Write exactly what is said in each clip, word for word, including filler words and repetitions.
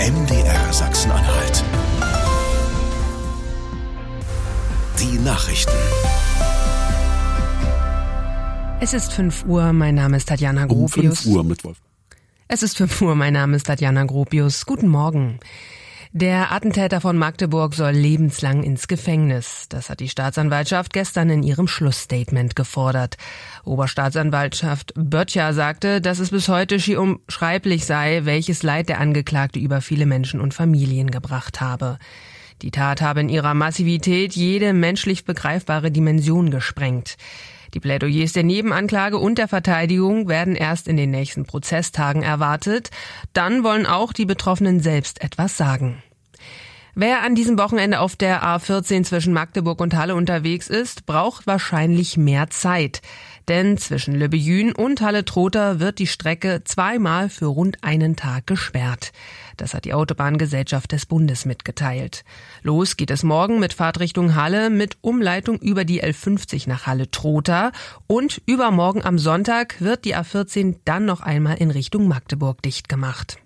M D R Sachsen-Anhalt. Die Nachrichten. Es ist fünf Uhr, mein Name ist Tatjana Gropius. Um fünf Uhr mit Wolf. Es ist fünf Uhr, mein Name ist Tatjana Gropius. Guten Morgen. Der Attentäter von Magdeburg soll lebenslang ins Gefängnis. Das hat die Staatsanwaltschaft gestern in ihrem Schlussstatement gefordert. Oberstaatsanwaltschaft Böttcher sagte, dass es bis heute schier unbeschreiblich sei, welches Leid der Angeklagte über viele Menschen und Familien gebracht habe. Die Tat habe in ihrer Massivität jede menschlich begreifbare Dimension gesprengt. Die Plädoyers der Nebenanklage und der Verteidigung werden erst in den nächsten Prozesstagen erwartet. Dann wollen auch die Betroffenen selbst etwas sagen. Wer an diesem Wochenende auf der A vierzehn zwischen Magdeburg und Halle unterwegs ist, braucht wahrscheinlich mehr Zeit. Denn zwischen Le Beyune und Halle-Trotha wird die Strecke zweimal für rund einen Tag gesperrt. Das hat die Autobahngesellschaft des Bundes mitgeteilt. Los geht es morgen mit Fahrtrichtung Halle mit Umleitung über die L fünfzig nach Halle-Trotha. Und übermorgen am Sonntag wird die A vierzehn dann noch einmal in Richtung Magdeburg dicht gemacht.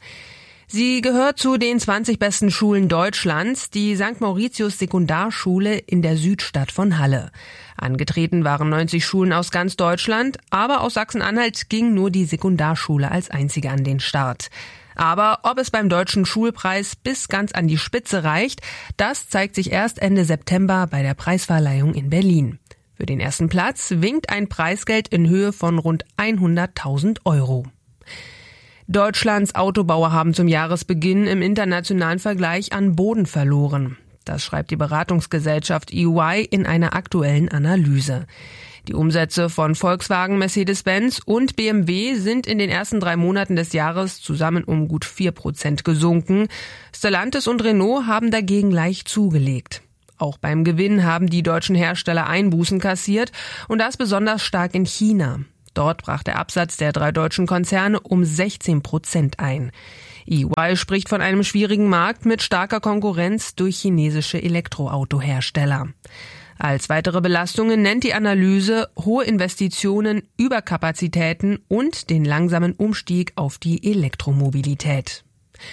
Sie gehört zu den zwanzig besten Schulen Deutschlands, die Sankt Mauritius Sekundarschule in der Südstadt von Halle. Angetreten waren neunzig Schulen aus ganz Deutschland, aber aus Sachsen-Anhalt ging nur die Sekundarschule als einzige an den Start. Aber ob es beim Deutschen Schulpreis bis ganz an die Spitze reicht, das zeigt sich erst Ende September bei der Preisverleihung in Berlin. Für den ersten Platz winkt ein Preisgeld in Höhe von rund hunderttausend Euro. Deutschlands Autobauer haben zum Jahresbeginn im internationalen Vergleich an Boden verloren. Das schreibt die Beratungsgesellschaft E Y in einer aktuellen Analyse. Die Umsätze von Volkswagen, Mercedes-Benz und B M W sind in den ersten drei Monaten des Jahres zusammen um gut vier Prozent gesunken. Stellantis und Renault haben dagegen leicht zugelegt. Auch beim Gewinn haben die deutschen Hersteller Einbußen kassiert und das besonders stark in China. Dort brach der Absatz der drei deutschen Konzerne um sechzehn Prozent ein. E Y spricht von einem schwierigen Markt mit starker Konkurrenz durch chinesische Elektroautohersteller. Als weitere Belastungen nennt die Analyse hohe Investitionen, Überkapazitäten und den langsamen Umstieg auf die Elektromobilität.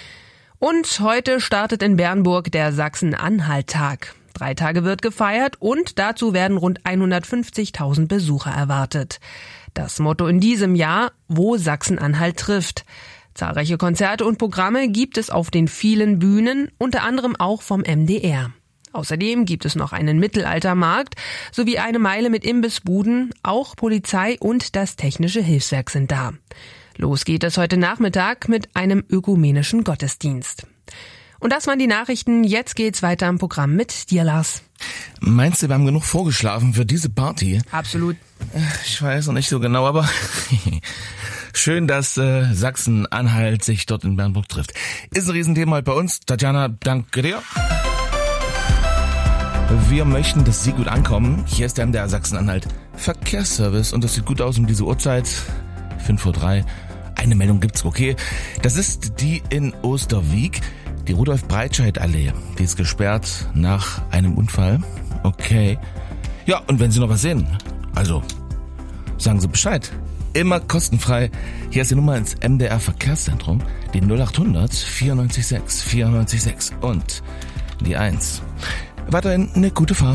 Und heute startet in Bernburg der Sachsen-Anhalt-Tag. Drei Tage wird gefeiert und dazu werden rund hundertfünfzigtausend Besucher erwartet. Das Motto in diesem Jahr: Wo Sachsen-Anhalt trifft. Zahlreiche Konzerte und Programme gibt es auf den vielen Bühnen, unter anderem auch vom M D R. Außerdem gibt es noch einen Mittelaltermarkt sowie eine Meile mit Imbissbuden, auch Polizei und das Technische Hilfswerk sind da. Los geht es heute Nachmittag mit einem ökumenischen Gottesdienst. Und das waren die Nachrichten. Jetzt geht's weiter im Programm mit dir, Lars. Meinst du, wir haben genug vorgeschlafen für diese Party? Absolut. Ich weiß noch nicht so genau, aber schön, dass äh, Sachsen-Anhalt sich dort in Bernburg trifft. Ist ein Riesenthema heute bei uns. Tatjana, danke dir. Wir möchten, dass Sie gut ankommen. Hier ist der M D R Sachsen-Anhalt Verkehrsservice und das sieht gut aus um diese Uhrzeit. fünf Uhr drei. Eine Meldung gibt's, okay. Das ist die in Osterwieck. Die Rudolf-Breitscheid-Allee, die ist gesperrt nach einem Unfall. Okay. Ja, und wenn Sie noch was sehen, also sagen Sie Bescheid. Immer kostenfrei. Hier ist die Nummer ins M D R Verkehrszentrum, die null acht hundert vierundneunzig sechs vierundneunzig sechs und die eins. Weiterhin eine gute Fahrt.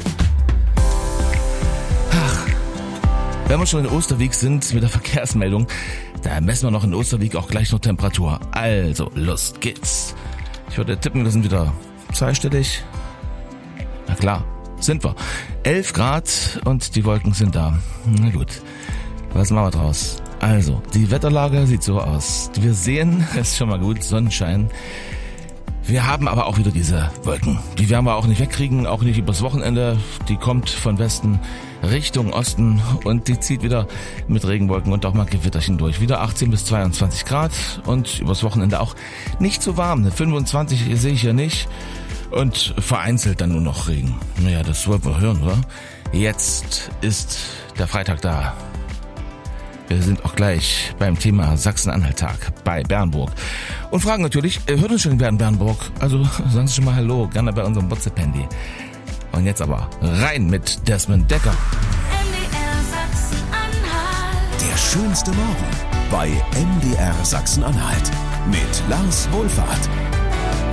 Ach, wenn wir schon in Osterwieck sind mit der Verkehrsmeldung, da messen wir noch in Osterwieck auch gleich noch Temperatur. Also, los geht's. Ich würde tippen, wir sind wieder zweistellig. Na klar, sind wir. elf Grad und die Wolken sind da. Na gut, was machen wir draus? Also, die Wetterlage sieht so aus. Wir sehen, es ist schon mal gut, Sonnenschein. Wir haben aber auch wieder diese Wolken. Die werden wir auch nicht wegkriegen, auch nicht übers Wochenende. Die kommt von Westen Richtung Osten und die zieht wieder mit Regenwolken und auch mal Gewitterchen durch. Wieder achtzehn bis zweiundzwanzig Grad und übers Wochenende auch nicht so warm. fünfundzwanzig sehe ich ja nicht und vereinzelt dann nur noch Regen. Naja, das wollten wir hören, oder? Jetzt ist der Freitag da. Wir sind auch gleich beim Thema Sachsen-Anhalt-Tag bei Bernburg. Und fragen natürlich, hört uns schon in Bernburg? Also sagen Sie schon mal Hallo, gerne bei unserem WhatsApp-Handy. Und jetzt aber rein mit Desmond Dekker. M D R Sachsen-Anhalt. Der schönste Morgen bei M D R Sachsen-Anhalt. mit Lars Wohlfahrt.